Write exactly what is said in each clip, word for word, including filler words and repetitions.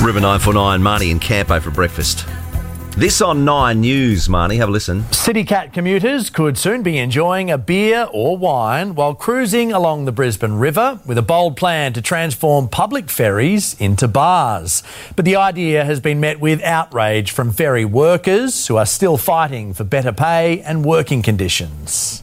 River nine four nine, Marnie and Campo for breakfast. This on Nine News, Marnie, have a listen. CityCat commuters could soon be enjoying a beer or wine while cruising along the Brisbane River with a bold plan to transform public ferries into bars. But the idea has been met with outrage from ferry workers who are still fighting for better pay and working conditions.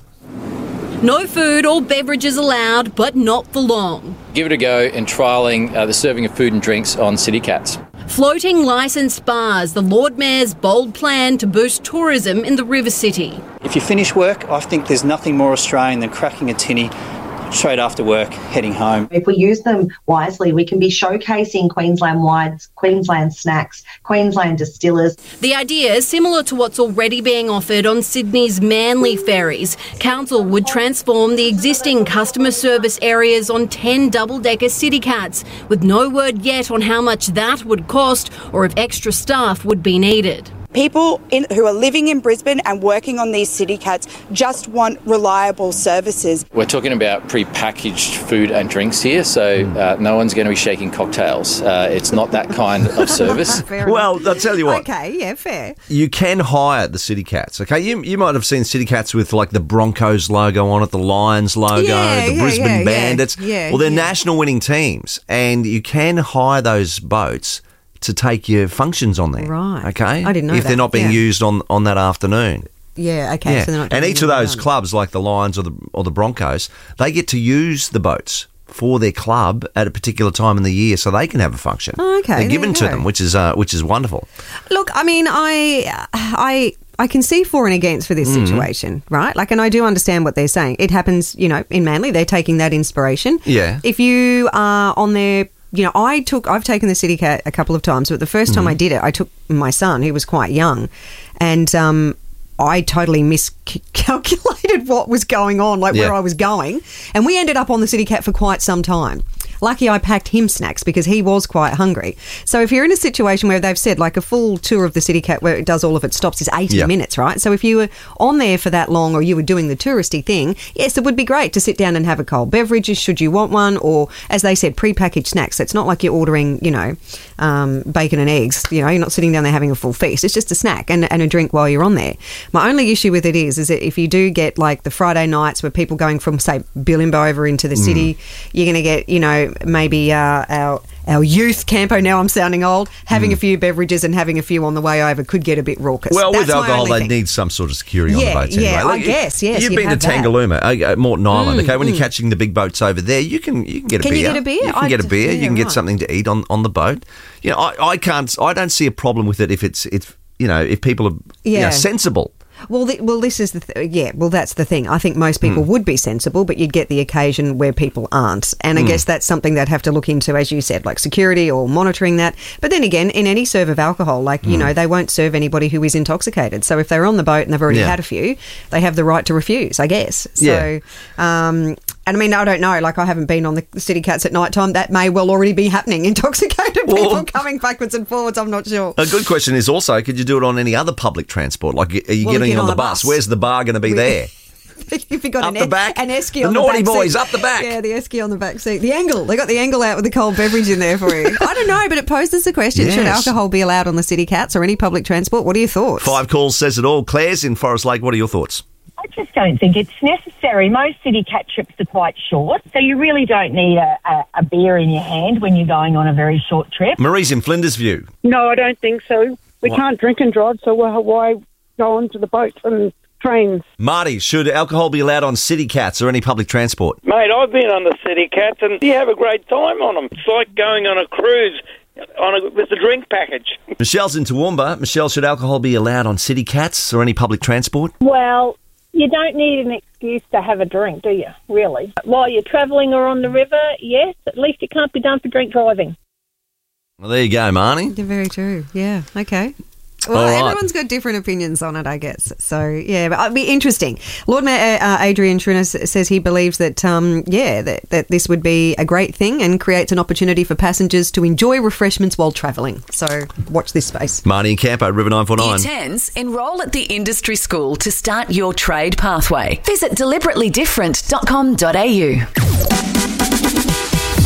No food or beverages allowed, but not for long. Give it a go in trialling uh, the serving of food and drinks on CityCats. Floating licensed bars, the Lord Mayor's bold plan to boost tourism in the River City. If you finish work, I think there's nothing more Australian than cracking a tinny straight after work, heading home. If we use them wisely, we can be showcasing Queensland wines, Queensland snacks, Queensland distillers. The idea is similar to what's already being offered on Sydney's Manly ferries. Council would transform the existing customer service areas on ten double-decker CityCats, with no word yet on how much that would cost or if extra staff would be needed. People in, who are living in Brisbane and working on these CityCats just want reliable services. We're talking about pre-packaged food and drinks here, so uh, no one's going to be shaking cocktails. Uh, it's not that kind of service. Well, I'll tell you what. Okay, yeah, fair. You can hire the CityCats, okay? You you might have seen CityCats with, like, the Broncos logo on it, the Lions logo, Yeah, the yeah, Brisbane yeah, yeah. Bandits. Yeah, well, they're yeah. national winning teams, and you can hire those boats to take your functions on there. Right. Okay? I didn't know If they're that, not being yeah. used on, on that afternoon. Yeah, okay. Yeah. So they're not And doing each of it those around. clubs, like the Lions or the or the Broncos, they get to use the boats for their club at a particular time in the year, so they can have a function. Oh, okay, They're there given you to go. them, which is uh, which is wonderful. Look, I mean, I, I, I can see for and against for this Mm. situation, right? Like, and I do understand what they're saying. It happens, you know, in Manly. They're taking that inspiration. Yeah. If you are on their, you know, I took, I've taken the CityCat a couple of times, but the first time Mm-hmm. I did it, I took my son, who was quite young, and um, I totally miscalculated what was going on, like Yeah. where I was going, and we ended up on the CityCat for quite some time. Lucky I packed him snacks because he was quite hungry. So if you're in a situation where they've said like a full tour of the CityCat where it does all of its stops is eighty Yeah. minutes, right? So if you were on there for that long or you were doing the touristy thing, yes, it would be great to sit down and have a cold beverage should you want one, or as they said, pre-packaged snacks. It's not like you're ordering, you know, um, bacon and eggs. You know, you're not sitting down there having a full feast. It's just a snack and, and a drink while you're on there. My only issue with it is, is that if you do get like the Friday nights where people going from, say, Billimbo over into the city, you're going to get, you know, maybe uh, our our youth, Campo, now I'm sounding old, having a few beverages and having a few on the way over could get a bit raucous. Well, That's with my alcohol, only they thing. need some sort of security on Yeah, the boats anyway. yeah, I guess, yes, You've you'd been to have that. Tangalooma, uh, uh, Moreton Island, Mm, okay? When mm. you're catching the big boats over there, you can you can get a Can beer. you get a beer? You can I get a d- beer. yeah, you can get right. something to eat on, on the boat. You know, I, I can't. I don't see a problem with it if it's if you know if people are you Yeah. know, sensible. Well, the, well, this is the th- yeah. Well, that's the thing. I think most people Mm. would be sensible, but you'd get the occasion where people aren't, and I Mm. guess that's something they'd have to look into, as you said, like security or monitoring that. But then again, in any serve of alcohol, like you Mm. know, they won't serve anybody who is intoxicated. So if they're on the boat and they've already Yeah. had a few, they have the right to refuse, I guess. So, Yeah. um, and I mean, I don't know. Like, I haven't been on the CityCats at night time. That may well already be happening. Intoxicated people Well- coming backwards and forwards. I'm not sure. A good question is also, could you do it on any other public transport? Like, are you Well, getting get on on the a bus? bus. Where's the bar going to be We- there? If you got Up an, the back? an esky The on the naughty back boys, seat. up the back. Yeah, the esky on the back seat. The angle. They got the angle out with the cold beverage in there for you. I don't know, but it poses the question, should Yes. alcohol be allowed on the CityCats or any public transport? What are your thoughts? Five calls says it all. Claire's in Forest Lake. What are your thoughts? I just don't think it's necessary. Most CityCat trips are quite short, so you really don't need a, a, a beer in your hand when you're going on a very short trip. Marie's in Flinders View. No, I don't think so. We What? can't drink and drive, so why- why go on to the boats and trains? Marty, should alcohol be allowed on CityCats or any public transport? Mate, I've been on the CityCats and you have a great time on them. It's like going on a cruise on a, with the drink package. Michelle's in Toowoomba. Michelle, should alcohol be allowed on CityCats or any public transport? Well, you don't need an excuse to have a drink, do you, really? While you're travelling or on the river, yes, at least it can't be done for drink driving. Well, there you go, Marnie. Yeah, very true. Yeah, okay. Well, All right. everyone's got different opinions on it, I guess. So, yeah, but it'll be interesting. Lord Mayor uh, Adrian Trinas says he believes that, um, yeah, that, that this would be a great thing and creates an opportunity for passengers to enjoy refreshments while travelling. So, watch this space. Marnie and Campo, River nine four nine. Year tens, enrol at the industry school to start your trade pathway. Visit deliberately different dot com dot a u.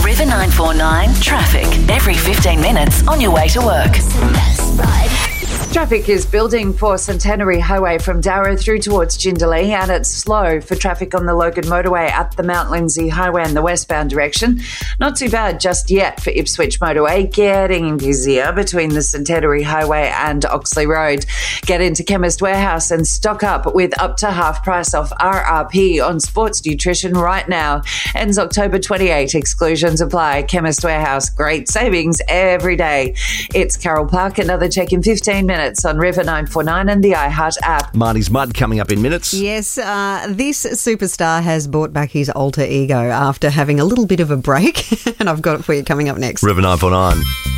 River nine four nine Traffic. Every fifteen minutes on your way to work. Traffic is building for Centenary Highway from Darrow through towards Jindalee, and it's slow for traffic on the Logan Motorway up the Mount Lindesay Highway in the westbound direction. Not too bad just yet for Ipswich Motorway, getting busier between the Centenary Highway and Oxley Road. Get into Chemist Warehouse and stock up with up to half price off R R P on sports nutrition right now. Ends October twenty-eighth. Exclusions apply. Chemist Warehouse, great savings every day. It's Carol Park. Another check in fifteen minutes on River nine four nine and the iHeart app. Marty's Mud coming up in minutes. Yes, uh, this superstar has brought back his alter ego after having a little bit of a break, and I've got it for you coming up next. River nine four nine.